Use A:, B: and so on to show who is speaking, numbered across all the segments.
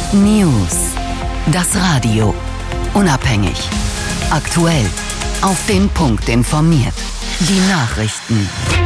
A: News. Das Radio. Unabhängig. Aktuell. Auf den Punkt informiert. Die Nachrichten.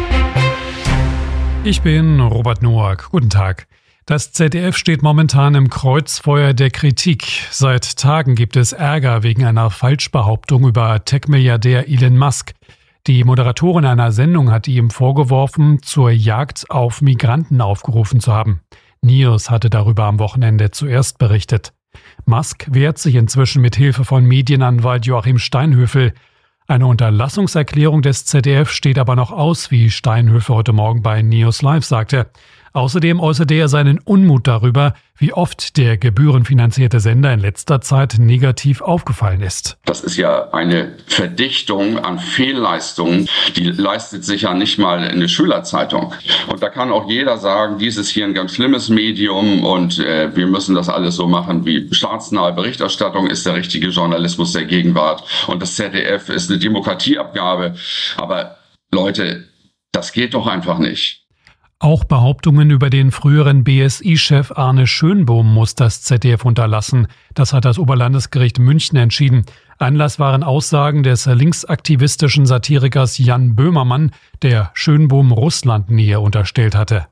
B: Ich bin Robert Noack. Guten Tag. Das ZDF steht momentan im Kreuzfeuer der Kritik. Seit Tagen gibt es Ärger wegen einer Falschbehauptung über Tech-Milliardär Elon Musk. Die Moderatorin einer Sendung hat ihm vorgeworfen, zur Jagd auf Migranten aufgerufen zu haben. News hatte darüber am Wochenende zuerst berichtet. Musk wehrt sich inzwischen mit Hilfe von Medienanwalt Joachim Steinhöfel. Eine Unterlassungserklärung des ZDF steht aber noch aus, wie Steinhöfel heute Morgen bei News Live sagte. Außerdem äußerte er seinen Unmut darüber, wie oft der gebührenfinanzierte Sender in letzter Zeit negativ aufgefallen ist.
C: Das ist ja eine Verdichtung an Fehlleistungen, die leistet sich ja nicht mal eine Schülerzeitung. Und da kann auch jeder sagen, dies ist hier ein ganz schlimmes Medium und wir müssen das alles so machen, wie staatsnahe Berichterstattung ist der richtige Journalismus der Gegenwart. Und das ZDF ist eine Demokratieabgabe. Aber Leute, das geht doch einfach nicht.
B: Auch Behauptungen über den früheren BSI-Chef Arne Schönbohm muss das ZDF unterlassen. Das hat das Oberlandesgericht München entschieden. Anlass waren Aussagen des linksaktivistischen Satirikers Jan Böhmermann, der Schönbohm Russlandnähe unterstellt hatte.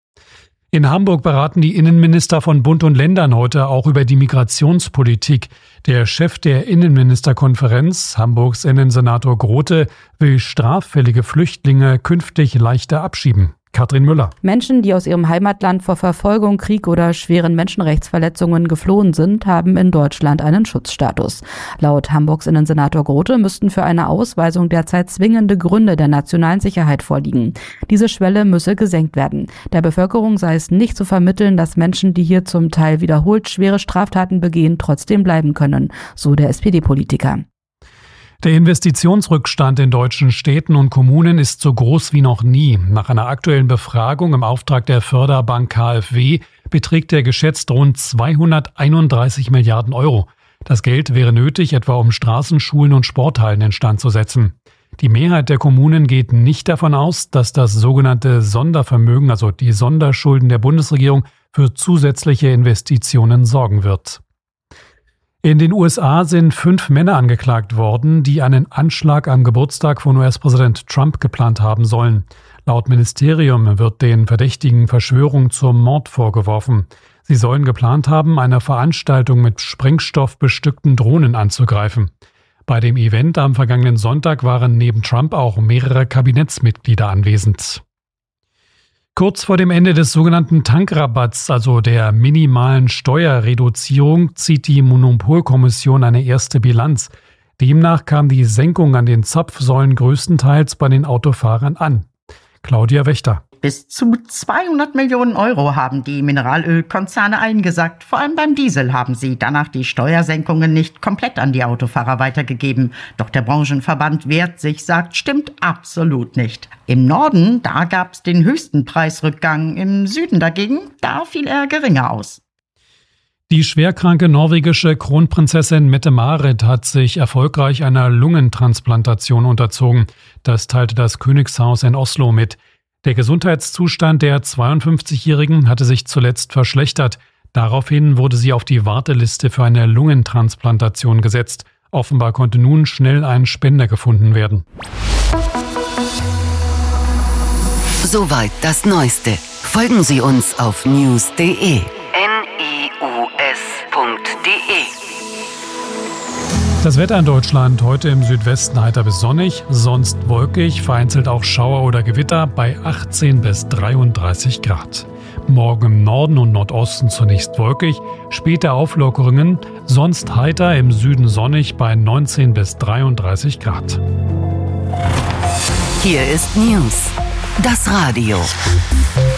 B: In Hamburg beraten die Innenminister von Bund und Ländern heute auch über die Migrationspolitik. Der Chef der Innenministerkonferenz, Hamburgs Innensenator Grote, will straffällige Flüchtlinge künftig leichter abschieben. Katrin Müller.
D: Menschen, die aus ihrem Heimatland vor Verfolgung, Krieg oder schweren Menschenrechtsverletzungen geflohen sind, haben in Deutschland einen Schutzstatus. Laut Hamburgs Innensenator Grote müssten für eine Ausweisung derzeit zwingende Gründe der nationalen Sicherheit vorliegen. Diese Schwelle müsse gesenkt werden. Der Bevölkerung sei es nicht zu vermitteln, dass Menschen, die hier zum Teil wiederholt schwere Straftaten begehen, trotzdem bleiben können, so der SPD-Politiker.
B: Der Investitionsrückstand in deutschen Städten und Kommunen ist so groß wie noch nie. Nach einer aktuellen Befragung im Auftrag der Förderbank KfW beträgt der geschätzt rund 231 Milliarden Euro. Das Geld wäre nötig, etwa um Straßen, Schulen und Sporthallen instand zu setzen. Die Mehrheit der Kommunen geht nicht davon aus, dass das sogenannte Sondervermögen, also die Sonderschulden der Bundesregierung, für zusätzliche Investitionen sorgen wird. In den USA sind 5 Männer angeklagt worden, die einen Anschlag am Geburtstag von US-Präsident Trump geplant haben sollen. Laut Ministerium wird den Verdächtigen Verschwörung zum Mord vorgeworfen. Sie sollen geplant haben, eine Veranstaltung mit Sprengstoff bestückten Drohnen anzugreifen. Bei dem Event am vergangenen Sonntag waren neben Trump auch mehrere Kabinettsmitglieder anwesend. Kurz vor dem Ende des sogenannten Tankrabatts, also der minimalen Steuerreduzierung, zieht die Monopolkommission eine erste Bilanz. Demnach kam die Senkung an den Zapfsäulen größtenteils bei den Autofahrern an. Claudia Wächter.
E: Bis zu 200 Millionen Euro haben die Mineralölkonzerne eingesackt. Vor allem beim Diesel haben sie danach die Steuersenkungen nicht komplett an die Autofahrer weitergegeben. Doch der Branchenverband wehrt sich, sagt, stimmt absolut nicht. Im Norden, da gab es den höchsten Preisrückgang. Im Süden dagegen, da fiel er geringer aus.
B: Die schwerkranke norwegische Kronprinzessin Mette-Marit hat sich erfolgreich einer Lungentransplantation unterzogen. Das teilte das Königshaus in Oslo mit. Der Gesundheitszustand der 52-Jährigen hatte sich zuletzt verschlechtert. Daraufhin wurde sie auf die Warteliste für eine Lungentransplantation gesetzt. Offenbar konnte nun schnell ein Spender gefunden werden.
A: Soweit das Neueste. Folgen Sie uns auf news.de.
B: Das Wetter in Deutschland heute im Südwesten heiter bis sonnig, sonst wolkig, vereinzelt auch Schauer oder Gewitter bei 18 bis 33 Grad. Morgen im Norden und Nordosten zunächst wolkig, später Auflockerungen, sonst heiter, im Süden sonnig bei 19 bis 33 Grad.
A: Hier ist News, das Radio.